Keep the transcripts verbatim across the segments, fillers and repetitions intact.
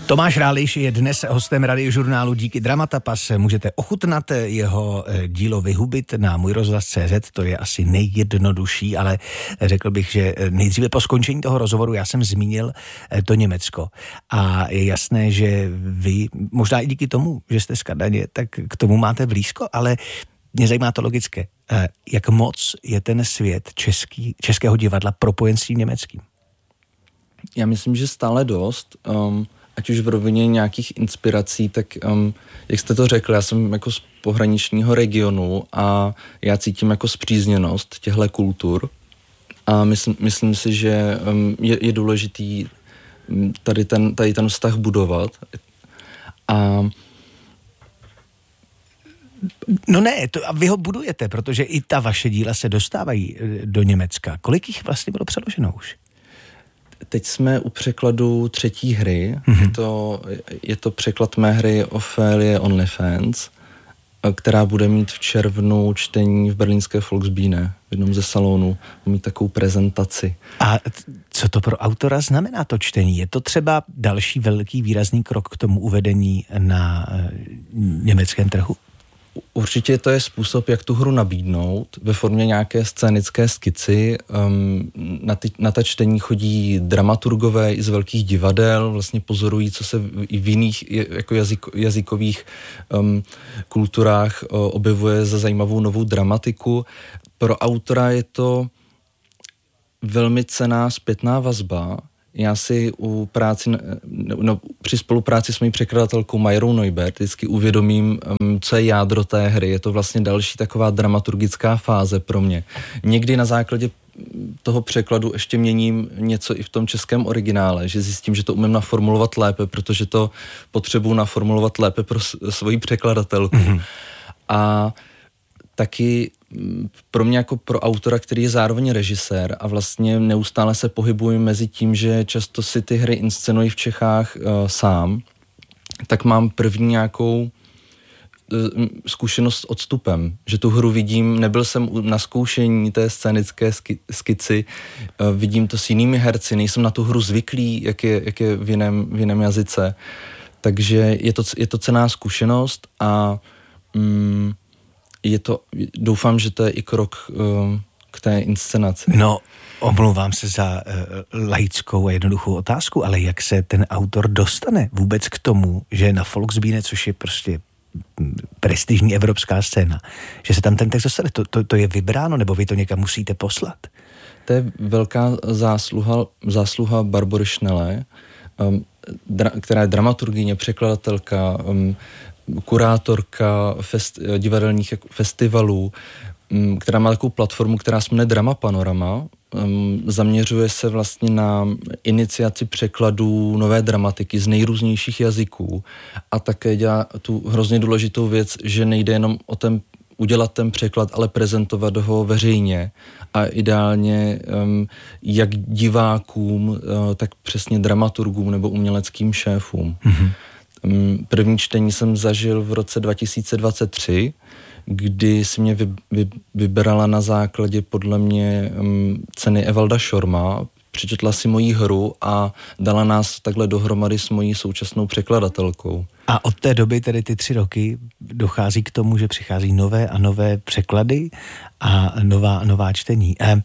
Tomáš Ráliš je dnes hostem radiožurnálu Díky Dramatapas. Můžete ochutnat jeho dílo Vyhubit na můj rozhlas tečka cé zet, to je asi nejjednodušší, ale řekl bych, že nejdříve po skončení toho rozhovoru já jsem zmínil to Německo. A je jasné, že vy, možná i díky tomu, že jste z Kadaně, tak k tomu máte blízko, ale mě zajímá to logické. Jak moc je ten svět český, českého divadla propojen s tím německým? Já myslím, že stále dost. Um, ať už v rovině nějakých inspirací, tak um, jak jste to řekl, já jsem jako z pohraničního regionu a já cítím jako spřízněnost těchto kultur a myslím, myslím si, že um, je, je důležitý tady ten, tady ten vztah budovat. A No ne, to, a vy ho budujete, protože i ta vaše díla se dostávají do Německa. Kolik jich vlastně bylo přeloženo už? Teď jsme u překladu třetí hry. Mm-hmm. Je to, je to překlad mé hry Ophelie OnlyFans, která bude mít v červnu čtení v berlínské Volksbühne, v jednom ze salonů. Mít takovou prezentaci. A co to pro autora znamená to čtení? Je to třeba další velký výrazný krok k tomu uvedení na německém trhu? Určitě to je způsob, jak tu hru nabídnout ve formě nějaké scénické skici. Um, na, ty, na ta čtení chodí dramaturgové i z velkých divadel, vlastně pozorují, co se v, i v jiných jako jazyk, jazykových um, kulturách uh, objevuje za zajímavou novou dramatiku. Pro autora je to velmi cenná zpětná vazba. Já si u práci, no, při spolupráci s mojí překladatelkou Majrou Neubert vždycky uvědomím, um, co je jádro té hry. Je to vlastně další taková dramaturgická fáze pro mě. Někdy na základě toho překladu ještě měním něco i v tom českém originále, že zjistím, že to umím naformulovat lépe, protože to potřebuji naformulovat lépe pro svoji překladatelku. Mm-hmm. A taky pro mě jako pro autora, který je zároveň režisér a vlastně neustále se pohybuji mezi tím, že často si ty hry inscenuji v Čechách uh, sám, tak mám první nějakou uh, zkušenost s odstupem, že tu hru vidím, nebyl jsem na zkoušení té scénické ski, skici, uh, vidím to s jinými herci, nejsem na tu hru zvyklý, jak je, jak je v jiném, v jiném jazyce, takže je to, je to cenná zkušenost a um, je to, doufám, že to je i krok uh, k té inscenaci. No, omlouvám se za uh, laickou a jednoduchou otázku, ale jak se ten autor dostane vůbec k tomu, že na Volksbühne, což je prostě prestižní evropská scéna, že se tam ten text dostane, to, to, to je vybráno, nebo vy to někam musíte poslat? To je velká zásluha, zásluha Barbory Schnelle, um, dra, která je dramaturgyně, překladatelka, um, kurátorka fest, divadelních festivalů, která má takovou platformu, která se jmenuje Drama Panorama. Zaměřuje se vlastně na iniciaci překladů nové dramatiky z nejrůznějších jazyků a také dělá tu hrozně důležitou věc, že nejde jenom o ten udělat ten překlad, ale prezentovat ho veřejně a ideálně um, jak divákům, uh, tak přesně dramaturgům nebo uměleckým šéfům. Mm-hmm. První čtení jsem zažil v roce dva tisíce dvacet tři, kdy si mě vy, vy, vybrala na základě podle mě um, ceny Evalda Šorma, přečetla si moji hru a dala nás takhle dohromady s mojí současnou překladatelkou. A od té doby, tedy ty tři roky, dochází k tomu, že přichází nové a nové překlady a nová a nová čtení. E,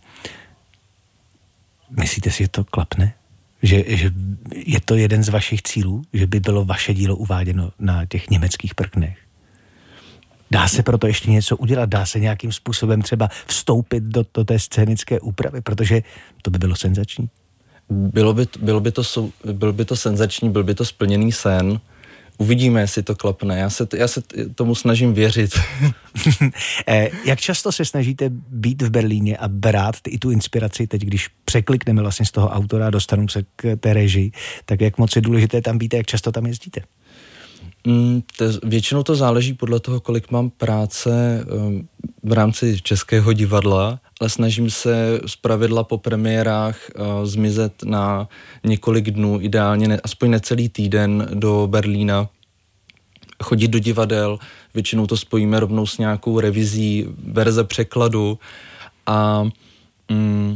myslíte si, že to klapne? Že, že je to jeden z vašich cílů, že by bylo vaše dílo uváděno na těch německých prknech? Dá se proto ještě něco udělat? Dá se nějakým způsobem třeba vstoupit do, do té scénické úpravy? Protože to by bylo senzační. Bylo by, bylo by, to, byl by to senzační, byl by to splněný sen. Uvidíme, jestli to klapne. Já se, já se tomu snažím věřit. Jak často se snažíte být v Berlíně a brát i tu inspiraci, teď když překlikneme vlastně z toho autora a dostanu se k té režii, tak jak moc je důležité tam být a jak často tam jezdíte? Mm, to, většinou to záleží podle toho, kolik mám práce um, v rámci Českého divadla, ale snažím se zpravidla po premiérách uh, zmizet na několik dnů, ideálně ne, aspoň necelý týden do Berlína, chodit do divadel, většinou to spojíme rovnou s nějakou revizí verze překladu a mm,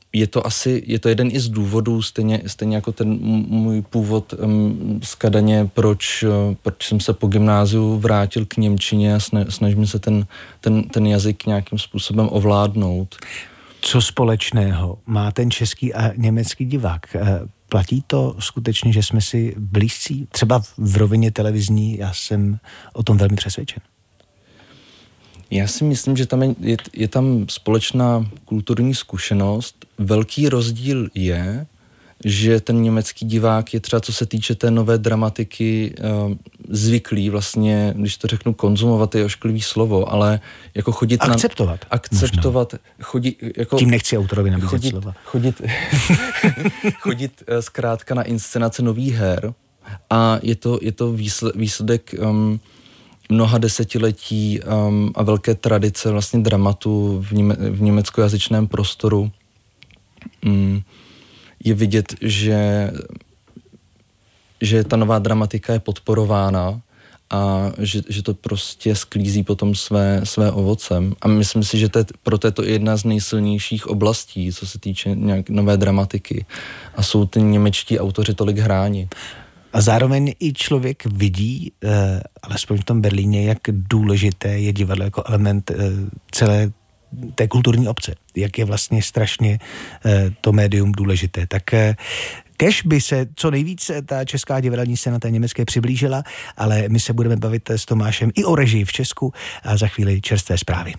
je to asi, je to jeden i z důvodů, stejně, stejně jako ten můj původ um, z Kadaně, proč, uh, proč jsem se po gymnáziu vrátil k němčině a sna, snažím se ten, ten, ten jazyk nějakým způsobem ovládnout. Co společného má ten český a německý divák? Platí to skutečně, že jsme si blízcí? Třeba v rovině televizní, já jsem o tom velmi přesvědčen. Já si myslím, že tam je, je, je tam společná kulturní zkušenost. Velký rozdíl je, že ten německý divák je třeba, co se týče té nové dramatiky, zvyklý vlastně, když to řeknu, konzumovat je ošklivý slovo, ale jako chodit akceptovat. na... Akceptovat. Chodit, jako, tím nechci autorovi nabízet chodit, slova. Chodit, chodit zkrátka na inscenace nových her a je to, je to výsledek um, mnoha desetiletí um, a velké tradice vlastně dramatu v, něme, v německojazyčném prostoru. Um, je vidět, že, že ta nová dramatika je podporována a že, že to prostě sklízí potom své, své ovocem. A myslím si, že to je, proto je to jedna z nejsilnějších oblastí, co se týče nějak nové dramatiky. A jsou ty němečtí autoři tolik hráni. A zároveň i člověk vidí, eh, alespoň v tom Berlíně, jak důležité je divadlo jako element eh, celé té kulturní obce. Jak je vlastně strašně eh, to médium důležité. Tak eh, kež by se co nejvíce ta česká divadelní scéna té německé přiblížila, ale my se budeme bavit s Tomášem i o režii v Česku a za chvíli čerstvé zprávy.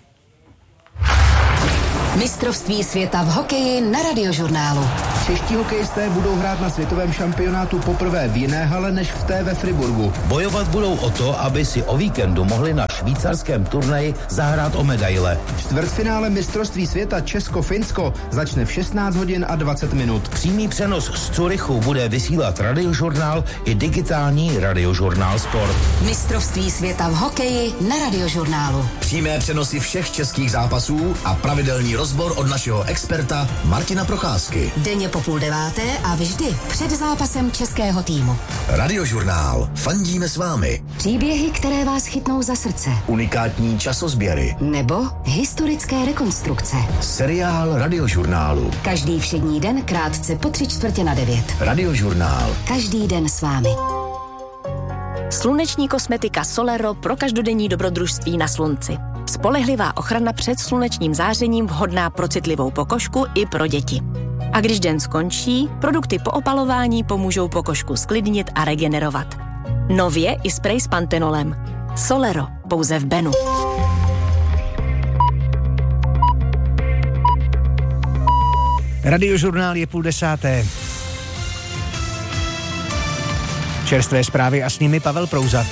Mistrovství světa v hokeji na Radiožurnálu. Čeští hokejisté budou hrát na světovém šampionátu poprvé v jiné hale než v té ve Friburgu. Bojovat budou o to, aby si o víkendu mohli na švýcarském turnaji zahrát o medaile. Čtvrtfinále mistrovství světa Česko-Finsko začne v šestnáct hodin a dvacet minut. Přímý přenos z Curychu bude vysílat Radiožurnál i digitální Radiožurnál Sport. Mistrovství světa v hokeji na Radiožurnálu. Přímé přenosy všech českých zápasů a pravidelný rozbor od našeho experta Martina Procházky. Denně po půl deváté a vždy před zápasem českého týmu. Radiožurnál. Fandíme s vámi. Příběhy, které vás chytnou za srdce. Unikátní časozběry. Nebo historické rekonstrukce. Seriál Radiožurnálu. Každý všední den krátce po tři čtvrtě na devět. Radiožurnál. Každý den s vámi. Sluneční kosmetika Solero pro každodenní dobrodružství na slunci. Spolehlivá ochrana před slunečním zářením vhodná pro citlivou pokožku i pro děti. A když den skončí, produkty po opalování pomůžou pokožku sklidnit a regenerovat. Nově i sprej s pantenolem. Solero, pouze v Benu. Radiožurnál je půl desáté. Čerstvé zprávy a s nimi Pavel Prouza.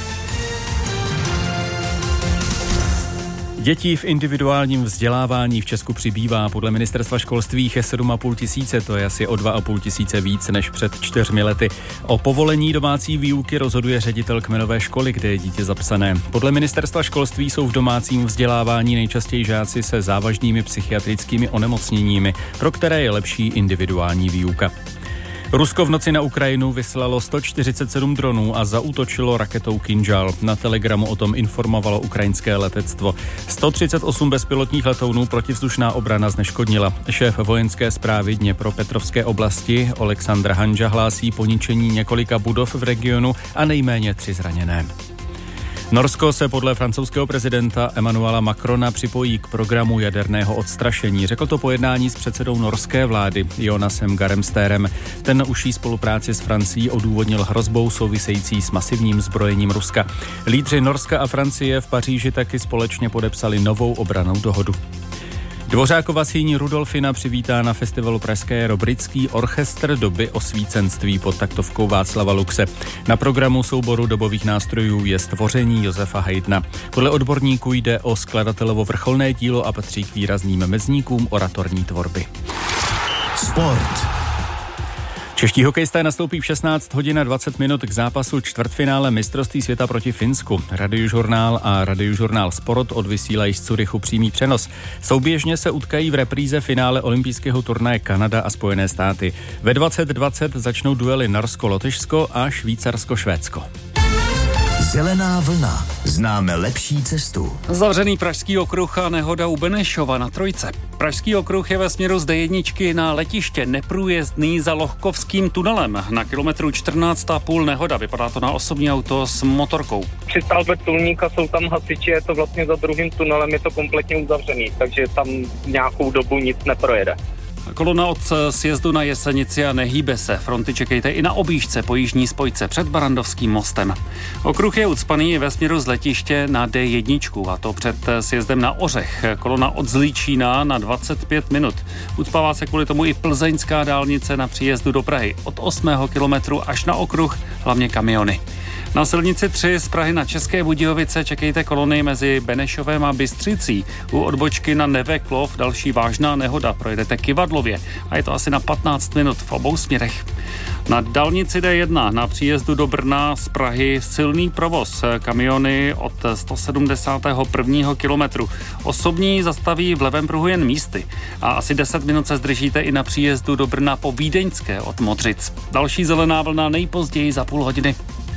Dětí v individuálním vzdělávání v Česku přibývá. Podle ministerstva školství jich je sedm a půl tisíce, to je asi o dva a půl tisíce víc než před čtyřmi lety. O povolení domácí výuky rozhoduje ředitel kmenové školy, kde je dítě zapsané. Podle ministerstva školství jsou v domácím vzdělávání nejčastěji žáci se závažnými psychiatrickými onemocněními, pro které je lepší individuální výuka. Rusko v noci na Ukrajinu vyslalo sto čtyřicet sedm dronů a zaútočilo raketou Kinžal. Na Telegramu o tom informovalo ukrajinské letectvo. sto třicet osm bezpilotních letounů protivzdušná obrana zneškodnila. Šéf vojenské správy Dněpropetrovské oblasti Oleksandr Hanža hlásí poničení několika budov v regionu a nejméně tři zraněné. Norsko se podle francouzského prezidenta Emmanuela Macrona připojí k programu jaderného odstrašení. Řekl to po jednání s předsedou norské vlády Jonasem Garem Stérem. Ten užší spolupráci s Francií odůvodnil hrozbou související s masivním zbrojením Ruska. Lídři Norska a Francie v Paříži taky společně podepsali novou obrannou dohodu. Dvořákova síň Rudolfina přivítá na festivalu Pražské jaro britský orchestr doby osvícenství pod taktovkou Václava Luxe. Na programu souboru dobových nástrojů je Stvoření Josefa Haydna. Podle odborníků jde o skladatelovo vrcholné dílo a patří k výrazným mezníkům oratorní tvorby. Sport. Čeští hokejisté nastoupí v šestnáct hodin a dvacet minut k zápasu čtvrtfinále mistrovství světa proti Finsku. Radiožurnál a Radiožurnál Sport odvysílají z Curychu přímý přenos. Souběžně se utkají v repríze finále olympijského turnaje Kanada a Spojené státy. Ve dvacet dvacet začnou duely Norsko-Lotyšsko a Švýcarsko-Švédsko. Zelená vlna. Známe lepší cestu. Zavřený Pražský okruh a nehoda u Benešova na Trojce. Pražský okruh je ve směru z dé jedna na letiště neprůjezdný za Lohkovským tunelem. Na kilometru čtrnáct a půl nehoda. Vypadá to na osobní auto s motorkou. Přistál vrtulník a jsou tam hasiči, je to vlastně za druhým tunelem, je to kompletně uzavřený, takže tam nějakou dobu nic neprojede. Kolona od sjezdu na Jesenici a nehýbe se. Fronty čekejte i na objížďce po jižní spojce před Barandovským mostem. Okruh je ucpaný ve směru z letiště na dé jedna, a to před sjezdem na Ořech. Kolona od Zlíčína na dvacet pět minut. Ucpává se kvůli tomu i plzeňská dálnice na příjezdu do Prahy. Od osmého kilometru až na okruh, hlavně kamiony. Na silnici tři z Prahy na České Budějovice čekejte kolony mezi Benešovem a Bystřicí. U odbočky na Neveklov další vážná nehoda. Projedete Kyvadlově a je to asi na patnáct minut v obou směrech. Na dálnici dé jedna na příjezdu do Brna z Prahy silný provoz. Kamiony od sto sedmdesátého prvního kilometru. Osobní zastaví v levém pruhu jen místy. A asi deset minut se zdržíte i na příjezdu do Brna po Vídeňské od Modřic. Další zelená vlna nejpozději za půl hodiny.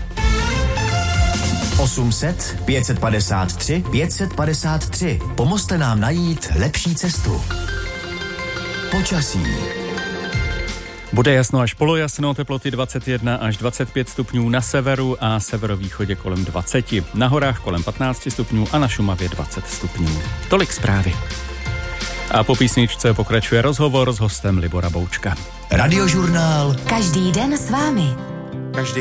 osm set pět set padesát tři pět set padesát tři. Pomozte nám najít lepší cestu. Počasí. Bude jasno až polojasno, teploty dvacet jedna až dvacet pět stupňů na severu a severovýchodě kolem dvacet. Na horách kolem patnáct stupňů a na Šumavě dvacet stupňů. Tolik zprávy. A po písničce pokračuje rozhovor s hostem Libora Boučka. Radiožurnál. Každý den s vámi. Každý